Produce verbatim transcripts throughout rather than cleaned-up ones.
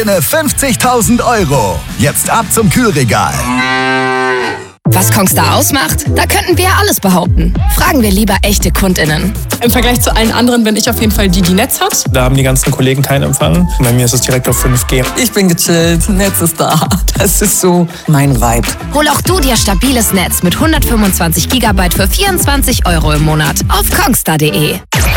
fünfzigtausend Euro. Jetzt ab zum Kühlregal. Was Kongstar ausmacht? Da könnten wir alles behaupten. Fragen wir lieber echte KundInnen. Im Vergleich zu allen anderen bin ich auf jeden Fall die, die Netz hat. Da haben die ganzen Kollegen keinen Empfang. Bei mir ist es direkt auf fünf G. Ich bin gechillt, Netz ist da. Das ist so mein Vibe. Hol auch du dir stabiles Netz mit hundertfünfundzwanzig Gigabyte für vierundzwanzig Euro im Monat auf kongstar punkt de.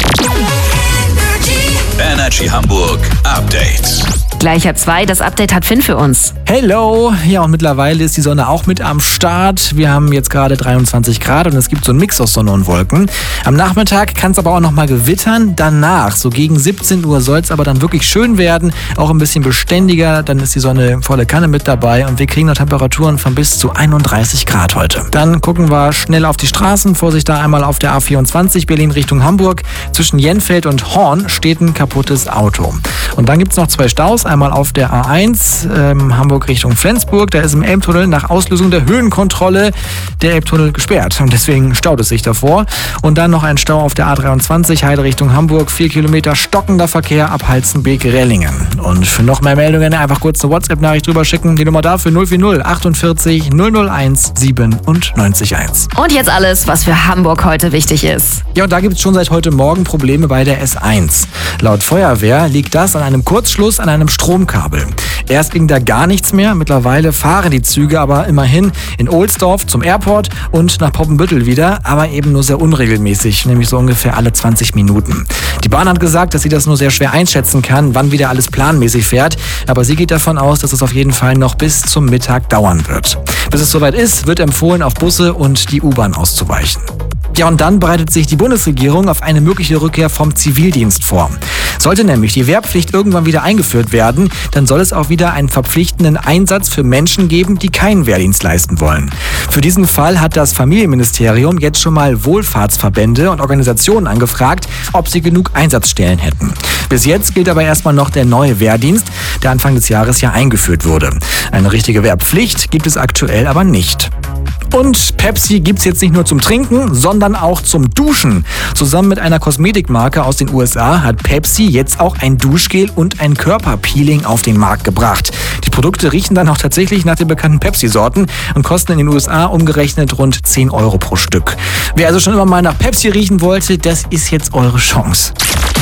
Energy Hamburg Update. Gleicher zwei, das Update hat Finn für uns. Hello! Ja, und mittlerweile ist die Sonne auch mit am Start. Wir haben jetzt gerade dreiundzwanzig Grad und es gibt so einen Mix aus Sonne und Wolken. Am Nachmittag kann es aber auch noch mal gewittern. Danach, so gegen siebzehn Uhr, soll es aber dann wirklich schön werden. Auch ein bisschen beständiger. Dann ist die Sonne volle Kanne mit dabei und wir kriegen noch Temperaturen von bis zu einunddreißig Grad heute. Dann gucken wir schnell auf die Straßen. Vorsicht da einmal auf der A vierundzwanzig Berlin Richtung Hamburg. Zwischen Jenfeld und Horn steht ein kaputtes Auto. Und dann gibt es noch zwei Staus. Einmal auf der A eins, ähm, Hamburg Richtung Flensburg. Da ist im Elbtunnel nach Auslösung der Höhenkontrolle der Elbtunnel gesperrt. Und deswegen staut es sich davor. Und dann noch ein Stau auf der A dreiundzwanzig, Heide Richtung Hamburg. Vier Kilometer stockender Verkehr ab Halzenbeek-Rellingen. Und für noch mehr Meldungen einfach kurz eine WhatsApp-Nachricht drüber schicken. Die Nummer dafür null vier null achtundvierzig null null eins siebenundneunzig eins. Und jetzt alles, was für Hamburg heute wichtig ist. Ja, und da gibt es schon seit heute Morgen Probleme bei der S eins. Laut Feuerwehr liegt das an einem Kurzschluss an einem Stromkabel. Erst ging da gar nichts mehr. Mittlerweile fahren die Züge aber immerhin in Ohlsdorf zum Airport und nach Poppenbüttel wieder, aber eben nur sehr unregelmäßig, nämlich so ungefähr alle zwanzig Minuten. Die Bahn hat gesagt, dass sie das nur sehr schwer einschätzen kann, wann wieder alles planmäßig fährt, aber sie geht davon aus, dass es auf jeden Fall noch bis zum Mittag dauern wird. Bis es soweit ist, wird empfohlen, auf Busse und die U-Bahn auszuweichen. Ja, und dann bereitet sich die Bundesregierung auf eine mögliche Rückkehr vom Zivildienst vor. Sollte nämlich die Wehrpflicht irgendwann wieder eingeführt werden, dann soll es auch wieder einen verpflichtenden Einsatz für Menschen geben, die keinen Wehrdienst leisten wollen. Für diesen Fall hat das Familienministerium jetzt schon mal Wohlfahrtsverbände und Organisationen angefragt, ob sie genug Einsatzstellen hätten. Bis jetzt gilt aber erstmal noch der neue Wehrdienst, der Anfang des Jahres ja eingeführt wurde. Eine richtige Wehrpflicht gibt es aktuell aber nicht. Und Pepsi gibt's jetzt nicht nur zum Trinken, sondern auch zum Duschen. Zusammen mit einer Kosmetikmarke aus den U S A hat Pepsi jetzt auch ein Duschgel und ein Körperpeeling auf den Markt gebracht. Die Produkte riechen dann auch tatsächlich nach den bekannten Pepsi-Sorten und kosten in den U S A umgerechnet rund zehn Euro pro Stück. Wer also schon immer mal nach Pepsi riechen wollte, das ist jetzt eure Chance.